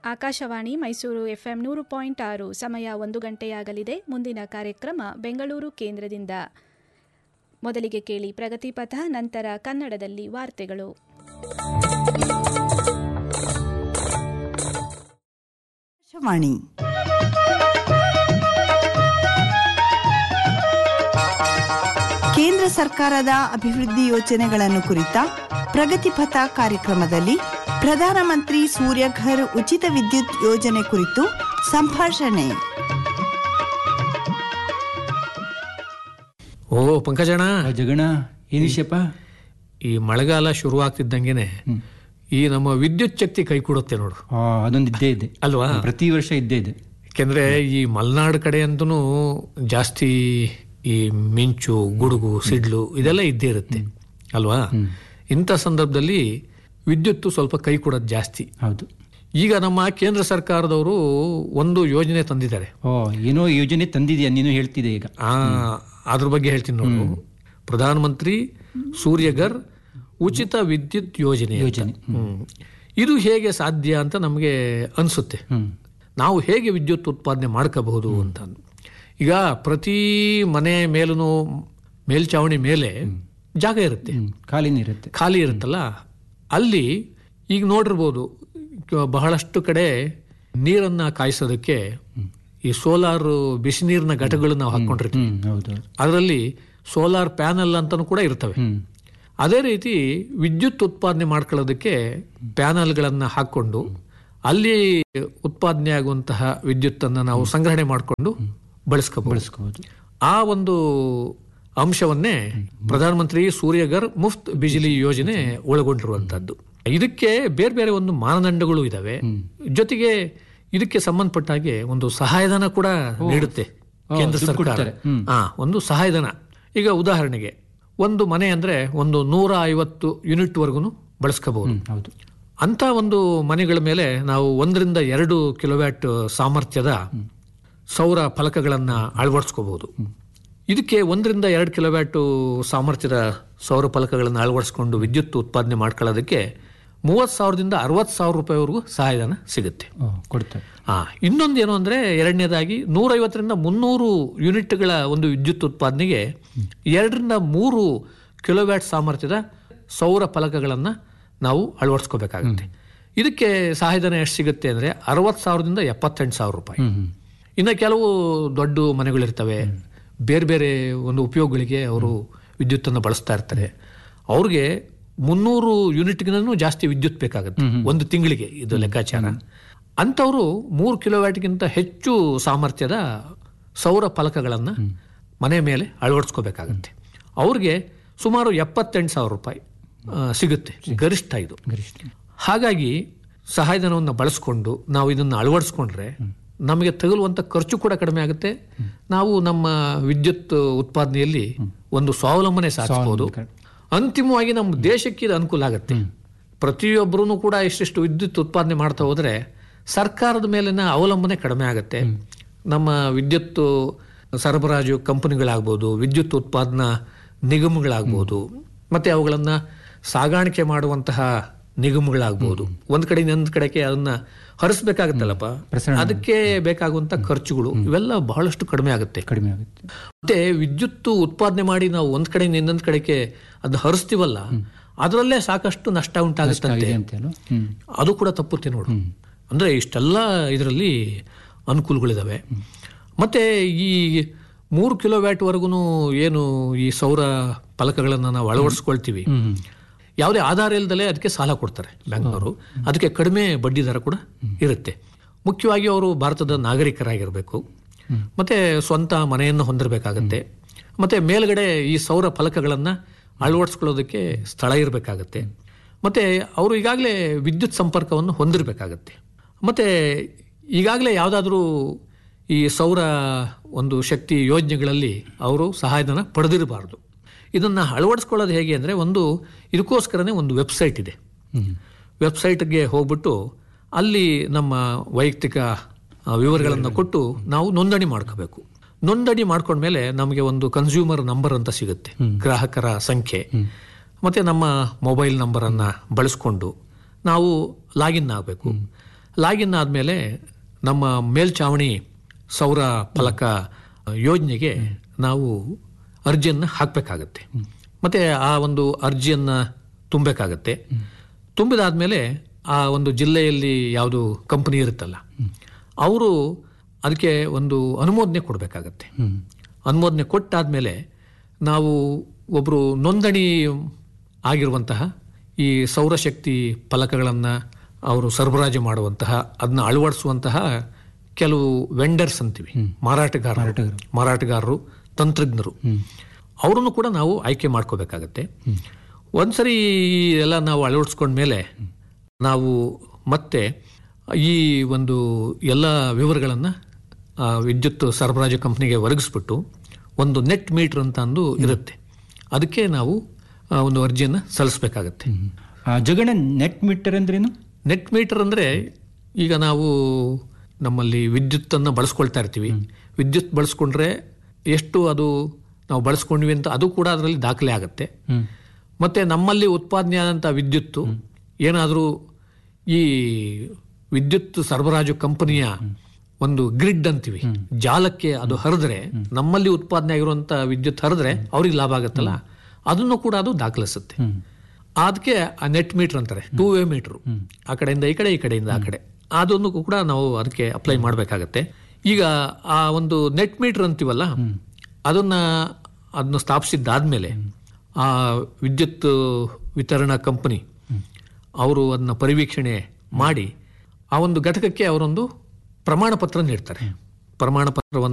Akashvani Mysuru FM 100.6 ಸಮಯ 1 ಗಂಟೆಯಾಗಲಿದೆ. ಮುಂದಿನ ಕಾರ್ಯಕ್ರಮ ಬೆಂಗಳೂರು ಕೇಂದ್ರದಿಂದ. ಮೊದಲಿಗೆ ಕೇಳಿ ಪ್ರಗತಿಪಥ, ನಂತರ ಕನ್ನಡದಲ್ಲಿ ವಾರ್ತೆಗಳು. ಆಕಾಶವಾಣಿ ಕೇಂದ್ರ ಸರ್ಕಾರದ ಅಭಿವೃದ್ಧಿ ಯೋಜನೆಗಳನ್ನು ಕುರಿತ ಪ್ರಗತಿಪಥ ಕಾರ್ಯಕ್ರಮದಲ್ಲಿ ಪ್ರಧಾನಮಂತ್ರಿ ಸೂರ್ಯಘರ್ ಉಚಿತ ವಿದ್ಯುತ್ ಯೋಜನೆ ಕುರಿತು ಸಂಭಾಷಣೆ. ಓ ಪಂಕಜಣ್ಣ, ಜಗಣ, ಏನ್ ವಿಷಯಪ್ಪ? ಈ ಮಳೆಗಾಲ ಶುರು ಆಗ್ತಿದ್ದಂಗೆನೆ ಈ ನಮ್ಮ ವಿದ್ಯುತ್ ಶಕ್ತಿ ಕೈ ಕೊಡುತ್ತೆ ನೋಡು. ಅದೊಂದು ಇದ್ದೇ ಇದೆ ಅಲ್ವಾ? ಪ್ರತಿ ವರ್ಷ ಇದ್ದೇ ಇದೆ. ಯಾಕೆಂದ್ರೆ ಈ ಮಲೆನಾಡು ಕಡೆ ಅಂತೂ ಜಾಸ್ತಿ ಈ ಮಿಂಚು, ಗುಡುಗು, ಸಿಡ್ಲು ಇದೆಲ್ಲ ಇದ್ದೇ ಇರುತ್ತೆ ಅಲ್ವಾ? ಇಂಥ ಸಂದರ್ಭದಲ್ಲಿ ವಿದ್ಯುತ್ ಸ್ವಲ್ಪ ಕೈ ಕೊಡೋದು ಜಾಸ್ತಿ. ಹೌದು. ಈಗ ನಮ್ಮ ಕೇಂದ್ರ ಸರ್ಕಾರದವರು ಒಂದು ಯೋಜನೆ ತಂದಿದ್ದಾರೆ. ಏನೋ ಯೋಜನೆ ತಂದಿದ್ಯಾ ನೀನು ಹೇಳ್ತಿದೆ ಈಗ. ಅದ್ರ ಬಗ್ಗೆ ಹೇಳ್ತೀನಿ ನೋಡು. ಪ್ರಧಾನಮಂತ್ರಿ ಸೂರ್ಯಘರ್ ಉಚಿತ ವಿದ್ಯುತ್ ಯೋಜನೆ. ಇದು ಹೇಗೆ ಸಾಧ್ಯ ಅಂತ ನಮಗೆ ಅನಿಸುತ್ತೆ. ನಾವು ಹೇಗೆ ವಿದ್ಯುತ್ ಉತ್ಪಾದನೆ ಮಾಡ್ಕೋಬಹುದು ಅಂತ. ಈಗ ಪ್ರತಿ ಮನೆ ಮೇಲೂ ಮೇಲ್ಚಾವಣಿ ಮೇಲೆ ಜಾಗ ಇರುತ್ತೆ, ಖಾಲಿ ಇರುತ್ತಲ್ಲ, ಅಲ್ಲಿ ಈಗ ನೋಡಿರ್ಬೋದು ಬಹಳಷ್ಟು ಕಡೆ ನೀರನ್ನ ಕಾಯಿಸೋದಕ್ಕೆ ಈ ಸೋಲಾರ್ ಬಿಸಿ ನೀರಿನ ಘಟಕಗಳು ನಾವು ಹಾಕೊಂಡಿರ್ತೀವಿ. ಅದರಲ್ಲಿ ಸೋಲಾರ್ ಪ್ಯಾನಲ್ ಅಂತಾನು ಕೂಡ ಇರ್ತವೆ. ಅದೇ ರೀತಿ ವಿದ್ಯುತ್ ಉತ್ಪಾದನೆ ಮಾಡ್ಕೊಳ್ಳೋದಕ್ಕೆ ಪ್ಯಾನಲ್ಗಳನ್ನ ಹಾಕೊಂಡು ಅಲ್ಲಿ ಉತ್ಪಾದನೆ ಆಗುವಂತಹ ವಿದ್ಯುತ್ತನ್ನು ನಾವು ಸಂಗ್ರಹಣೆ ಮಾಡಿಕೊಂಡು ಬಳಸ್ಕೋಬಹುದು. ಆ ಒಂದು ಅಂಶವನ್ನೇ ಪ್ರಧಾನಮಂತ್ರಿ ಸೂರ್ಯಘರ್ ಮುಫ್ತ್ ಬಿಜಿಲಿ ಯೋಜನೆ ಒಳಗೊಂಡಿರುವಂತದ್ದು. ಇದಕ್ಕೆ ಬೇರೆ ಬೇರೆ ಒಂದು ಮಾನದಂಡಗಳು ಇದಾವೆ. ಜೊತೆಗೆ ಇದಕ್ಕೆ ಸಂಬಂಧಪಟ್ಟ ಹಾಗೆ ಒಂದು ಸಹಾಯಧನ ಕೂಡ ನೀಡುತ್ತೆ ಕೇಂದ್ರ ಸರ್ಕಾರ. ಒಂದು ಸಹಾಯಧನ. ಈಗ ಉದಾಹರಣೆಗೆ ಒಂದು ಮನೆ ಅಂದ್ರೆ ಒಂದು 150 ಯೂನಿಟ್ ವರೆಗೂ ಬಳಸ್ಕೋಬಹುದು. ಅಂತ ಒಂದು ಮನೆಗಳ ಮೇಲೆ ನಾವು 1 ರಿಂದ 2 ಕಿಲೋವ್ಯಾಟ್ ಸಾಮರ್ಥ್ಯದ ಸೌರ ಫಲಕಗಳನ್ನ ಅಳವಡಿಸ್ಕೋಬಹುದು. ಇದಕ್ಕೆ 1 ರಿಂದ 2 ಕಿಲೋವ್ಯಾಟ್ ಸಾಮರ್ಥ್ಯದ ಸೌರ ಫಲಕಗಳನ್ನು ಅಳವಡಿಸಿಕೊಂಡು ವಿದ್ಯುತ್ ಉತ್ಪಾದನೆ ಮಾಡ್ಕೊಳ್ಳೋದಕ್ಕೆ 30,000 ದಿಂದ 60,000 ರೂಪಾಯಿವರೆಗೂ ಸಹಾಯಧನ ಸಿಗುತ್ತೆ. ಇನ್ನೊಂದು ಏನು ಅಂದ್ರೆ, ಎರಡನೇದಾಗಿ 150 ರಿಂದ 300 ಯೂನಿಟ್ಗಳ ಒಂದು ವಿದ್ಯುತ್ ಉತ್ಪಾದನೆಗೆ 2 ರಿಂದ 3 ಕಿಲೋವ್ಯಾಟ್ ಸಾಮರ್ಥ್ಯದ ಸೌರ ಫಲಕಗಳನ್ನ ನಾವು ಅಳವಡಿಸ್ಕೋಬೇಕಾಗುತ್ತೆ. ಇದಕ್ಕೆ ಸಹಾಯಧನ ಎಷ್ಟು ಸಿಗುತ್ತೆ ಅಂದ್ರೆ 60,000 ದಿಂದ 78,000 ರೂಪಾಯಿ. ಇನ್ನು ಕೆಲವು ದೊಡ್ಡ ಮನೆಗಳಿರ್ತವೆ, ಬೇರೆ ಬೇರೆ ಒಂದು ಉಪಯೋಗಗಳಿಗೆ ಅವರು ವಿದ್ಯುತ್ತನ್ನು ಬಳಸ್ತಾ ಇರ್ತಾರೆ. ಅವ್ರಿಗೆ 300 ಯೂನಿಟ್ಗಿಂತನೂ ಜಾಸ್ತಿ ವಿದ್ಯುತ್ ಬೇಕಾಗುತ್ತೆ ಒಂದು ತಿಂಗಳಿಗೆ. ಇದು ಲೆಕ್ಕಾಚಾರ. ಅಂಥವರು 3 ಕಿಲೋವ್ಯಾಟ್ಗಿಂತ ಹೆಚ್ಚು ಸಾಮರ್ಥ್ಯದ ಸೌರ ಫಲಕಗಳನ್ನು ಮನೆ ಮೇಲೆ ಅಳವಡಿಸ್ಕೋಬೇಕಾಗತ್ತೆ. ಅವ್ರಿಗೆ ಸುಮಾರು 78,000 ರೂಪಾಯಿ ಸಿಗುತ್ತೆ ಗರಿಷ್ಠ. ಇದು ಹಾಗಾಗಿ ಸಹಾಯಧನವನ್ನು ಬಳಸ್ಕೊಂಡು ನಾವು ಇದನ್ನು ಅಳವಡಿಸ್ಕೊಂಡ್ರೆ ನಮಗೆ ತಗುಲುವಂಥ ಖರ್ಚು ಕೂಡ ಕಡಿಮೆ ಆಗುತ್ತೆ. ನಾವು ನಮ್ಮ ವಿದ್ಯುತ್ ಉತ್ಪಾದನೆಯಲ್ಲಿ ಒಂದು ಸ್ವಾವಲಂಬನೆ ಸಾಧಿಸಬಹುದು. ಅಂತಿಮವಾಗಿ ನಮ್ಮ ದೇಶಕ್ಕೆ ಇದು ಅನುಕೂಲ ಆಗುತ್ತೆ. ಪ್ರತಿಯೊಬ್ಬರೂ ಕೂಡ ಇಷ್ಟಿಷ್ಟು ವಿದ್ಯುತ್ ಉತ್ಪಾದನೆ ಮಾಡ್ತಾ ಹೋದ್ರೆ ಸರ್ಕಾರದ ಮೇಲಿನ ಅವಲಂಬನೆ ಕಡಿಮೆ ಆಗುತ್ತೆ. ನಮ್ಮ ವಿದ್ಯುತ್ ಸರಬರಾಜು ಕಂಪನಿಗಳಾಗ್ಬೋದು, ವಿದ್ಯುತ್ ಉತ್ಪಾದನಾ ನಿಗಮಗಳಾಗ್ಬೋದು, ಮತ್ತೆ ಅವುಗಳನ್ನ ಸಾಗಾಣಿಕೆ ಮಾಡುವಂತಹ ನಿಗಮಗಳಾಗ್ಬೋದು, ಒಂದ್ ಕಡೆ ಇನ್ನೊಂದು ಕಡೆಗೆ ಅದನ್ನ ಹರಿಸ್ಬೇಕಾಗತ್ತಲ್ಲಪ್ಪ, ಅದಕ್ಕೆ ಬೇಕಾಗುವಂತ ಖರ್ಚುಗಳು ಇವೆಲ್ಲ ಬಹಳಷ್ಟು ಕಡಿಮೆ ಆಗುತ್ತೆ. ಮತ್ತೆ ವಿದ್ಯುತ್ ಉತ್ಪಾದನೆ ಮಾಡಿ ನಾವು ಒಂದ್ ಕಡೆಯಿಂದ ಇನ್ನೊಂದ್ ಕಡೆಗೆ ಅದನ್ನ ಹರಿಸ್ತೀವಲ್ಲ, ಅದರಲ್ಲೇ ಸಾಕಷ್ಟು ನಷ್ಟ ಉಂಟಾಗುತ್ತೆ. ಅದು ಕೂಡ ತಪ್ಪುತ್ತೆ ನೋಡು. ಅಂದ್ರೆ ಇಷ್ಟೆಲ್ಲ ಇದರಲ್ಲಿ ಅನುಕೂಲಗಳಿದಾವೆ. ಮತ್ತೆ ಈ 3 ಕಿಲೋವ್ಯಾಟ್ ವರೆಗೂ ಏನು ಈ ಸೌರ ಫಲಕಗಳನ್ನು ನಾವು ಅಳವಡಿಸ್ಕೊಳ್ತೀವಿ, ಯಾವುದೇ ಆಧಾರ ಇಲ್ಲದಲೇ ಅದಕ್ಕೆ ಸಾಲ ಕೊಡ್ತಾರೆ ಬ್ಯಾಂಕ್ನವರು. ಅದಕ್ಕೆ ಕಡಿಮೆ ಬಡ್ಡಿ ದರ ಕೂಡ ಇರುತ್ತೆ. ಮುಖ್ಯವಾಗಿ ಅವರು ಭಾರತದ ನಾಗರಿಕರಾಗಿರಬೇಕು, ಮತ್ತೆ ಸ್ವಂತ ಮನೆಯನ್ನು ಹೊಂದಿರಬೇಕಾಗತ್ತೆ, ಮತ್ತೆ ಮೇಲ್ಗಡೆ ಈ ಸೌರ ಫಲಕಗಳನ್ನು ಅಳವಡಿಸ್ಕೊಳ್ಳೋದಕ್ಕೆ ಸ್ಥಳ ಇರಬೇಕಾಗತ್ತೆ, ಮತ್ತೆ ಅವರು ಈಗಾಗಲೇ ವಿದ್ಯುತ್ ಸಂಪರ್ಕವನ್ನು ಹೊಂದಿರಬೇಕಾಗತ್ತೆ, ಮತ್ತೆ ಈಗಾಗಲೇ ಯಾವುದಾದ್ರೂ ಈ ಸೌರ ಒಂದು ಶಕ್ತಿ ಯೋಜನೆಗಳಲ್ಲಿ ಅವರು ಸಹಾಯಧನ ಪಡೆದಿರಬಾರ್ದು. ಇದನ್ನು ಅಳವಡಿಸ್ಕೊಳ್ಳೋದು ಹೇಗೆ ಅಂದರೆ, ಇದಕ್ಕೋಸ್ಕರನೇ ಒಂದು ವೆಬ್ಸೈಟ್ ಇದೆ. ವೆಬ್ಸೈಟ್ಗೆ ಹೋಗ್ಬಿಟ್ಟು ಅಲ್ಲಿ ನಮ್ಮ ವೈಯಕ್ತಿಕ ವಿವರಗಳನ್ನು ಕೊಟ್ಟು ನಾವು ನೋಂದಣಿ ಮಾಡ್ಕೋಬೇಕು. ನೋಂದಣಿ ಮಾಡ್ಕೊಂಡ್ಮೇಲೆ ನಮಗೆ ಒಂದು ಕನ್ಸ್ಯೂಮರ್ ನಂಬರ್ ಅಂತ ಸಿಗುತ್ತೆ, ಗ್ರಾಹಕರ ಸಂಖ್ಯೆ, ಮತ್ತೆ ನಮ್ಮ ಮೊಬೈಲ್ ನಂಬರನ್ನು ಬಳಸ್ಕೊಂಡು ನಾವು ಲಾಗಿನ್ ಆಗಬೇಕು. ಲಾಗಿನ್ ಆದಮೇಲೆ ನಮ್ಮ ಮೇಲ್ಛಾವಣಿ ಸೌರ ಫಲಕ ಯೋಜನೆಗೆ ನಾವು ಅರ್ಜಿಯನ್ನು ಹಾಕಬೇಕಾಗತ್ತೆ. ಮತ್ತು ಆ ಒಂದು ಅರ್ಜಿಯನ್ನು ತುಂಬಬೇಕಾಗತ್ತೆ. ತುಂಬಿದಾದ್ಮೇಲೆ ಆ ಒಂದು ಜಿಲ್ಲೆಯಲ್ಲಿ ಯಾವುದು ಕಂಪನಿ ಇರುತ್ತಲ್ಲ ಅವರು ಅದಕ್ಕೆ ಒಂದು ಅನುಮೋದನೆ ಕೊಡಬೇಕಾಗತ್ತೆ. ಅನುಮೋದನೆ ಕೊಟ್ಟಾದಮೇಲೆ ನಾವು ಒಬ್ಬರು ನೋಂದಣಿ ಆಗಿರುವಂತಹ ಈ ಸೌರಶಕ್ತಿ ಫಲಕಗಳನ್ನು ಅವರು ಸರಬರಾಜು ಮಾಡುವಂತಹ ಅದನ್ನ ಅಳವಡಿಸುವಂತಹ ಕೆಲವು ವೆಂಡರ್ಸ್ ಅಂತೀವಿ, ಮಾರಾಟಗಾರರು, ತಂತ್ರಜ್ಞರು, ಅವರನ್ನು ಕೂಡ ನಾವು ಆಯ್ಕೆ ಮಾಡ್ಕೋಬೇಕಾಗತ್ತೆ. ಒಂದ್ಸರಿ ಎಲ್ಲ ನಾವು ಅಳವಡಿಸ್ಕೊಂಡ್ಮೇಲೆ ನಾವು ಮತ್ತೆ ಈ ಒಂದು ಎಲ್ಲ ವಿವರಗಳನ್ನು ವಿದ್ಯುತ್ ಸರಬರಾಜು ಕಂಪ್ನಿಗೆ ಒದಗಿಸ್ಬಿಟ್ಟು ಒಂದು ನೆಟ್ ಮೀಟರ್ ಅಂತ ಅಂದು ಇರುತ್ತೆ, ಅದಕ್ಕೆ ನಾವು ಒಂದು ಅರ್ಜಿಯನ್ನು ಸಲ್ಲಿಸಬೇಕಾಗತ್ತೆ. ಜಗಣ ನೆಟ್ ಮೀಟರ್ ಅಂದ್ರೇನು? ನೆಟ್ ಮೀಟರ್ ಅಂದರೆ ಈಗ ನಾವು ನಮ್ಮಲ್ಲಿ ವಿದ್ಯುತ್ತನ್ನು ಬಳಸ್ಕೊಳ್ತಾ ಇರ್ತೀವಿ. ವಿದ್ಯುತ್ ಬಳಸ್ಕೊಂಡ್ರೆ ಎಷ್ಟು ಅದು ನಾವು ಬಳಸ್ಕೊಂಡ್ವಿ ಅಂತ ಅದು ಕೂಡ ಅದರಲ್ಲಿ ದಾಖಲೆ ಆಗುತ್ತೆ. ಮತ್ತು ನಮ್ಮಲ್ಲಿ ಉತ್ಪಾದನೆ ಆದಂಥ ವಿದ್ಯುತ್ತು ಏನಾದರೂ ಈ ವಿದ್ಯುತ್ ಸರಬರಾಜು ಕಂಪನಿಯ ಒಂದು ಗ್ರಿಡ್ ಅಂತೀವಿ, ಜಾಲಕ್ಕೆ ಅದು ಹರಿದ್ರೆ, ನಮ್ಮಲ್ಲಿ ಉತ್ಪಾದನೆ ಆಗಿರುವಂಥ ವಿದ್ಯುತ್ ಹರಿದ್ರೆ ಅವ್ರಿಗೆ ಲಾಭ ಆಗುತ್ತಲ್ಲ, ಅದನ್ನು ಕೂಡ ಅದು ದಾಖಲಿಸುತ್ತೆ. ಅದಕ್ಕೆ ಆ ನೆಟ್ ಮೀಟರ್ ಅಂತಾರೆ, 2 ವೇ ಮೀಟರ್, ಆ ಕಡೆಯಿಂದ ಈ ಕಡೆ, ಈ ಕಡೆಯಿಂದ ಆ ಕಡೆ, ಅದನ್ನು ಕೂಡ ನಾವು ಅದಕ್ಕೆ ಅಪ್ಲೈ ಮಾಡಬೇಕಾಗತ್ತೆ. ಈಗ ಆ ಒಂದು ನೆಟ್ ಮೀಟರ್ ಅಂತೀವಲ್ಲ, ಅದನ್ನು ಸ್ಥಾಪಿಸಿದ್ದಾದ್ಮೇಲೆ ಆ ವಿದ್ಯುತ್ ವಿತರಣಾ ಕಂಪನಿ ಅವರು ಅದನ್ನ ಪರಿವೀಕ್ಷಣೆ ಮಾಡಿ ಆ ಒಂದು ಘಟಕಕ್ಕೆ ಅವರೊಂದು ಪ್ರಮಾಣ ಪತ್ರ ನೀಡ್ತಾರೆ. ಪ್ರಮಾಣ ಪತ್ರವನ್ನು